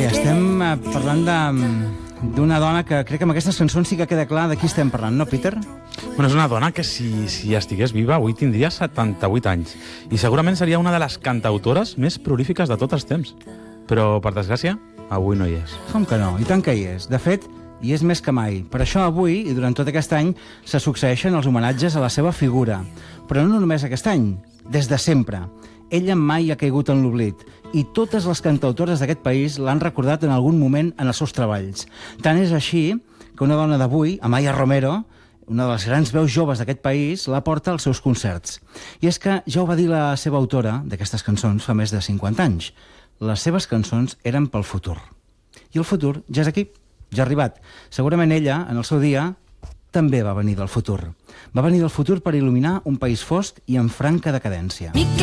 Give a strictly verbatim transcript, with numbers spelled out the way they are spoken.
estem eh, parlant de- d'una dona que crec que amb aquestes cançons sí que queda clar de qui estem parlant, no, Peter? Bueno, és una dona que si, si estigués viva avui tindria setanta-vuit anys i segurament seria una de les cantautores més prolífiques de tots els temps. Però, per desgràcia, avui no hi és. Com que no? I tant que hi és. De fet, hi és més que mai. Per això avui, i durant tot aquest any, se succeeixen els homenatges a la seva figura. Però no només aquest any, des de sempre. Ella mai ha caigut en l'oblit i totes les cantautores d'aquest país l'han recordat en algun moment en els seus treballs. Tant és així que una dona d'avui, Amaya Romero, una de les grans veus joves d'aquest país, la porta als seus concerts. I és que ja ho va dir la seva autora d'aquestes cançons fa més de cinquanta anys. Les seves cançons eren pel futur. I el futur ja és aquí, ja ha arribat. Segurament ella, en el seu dia, també va venir del futur. Va venir del futur per il·luminar un país fosc i en franca decadència.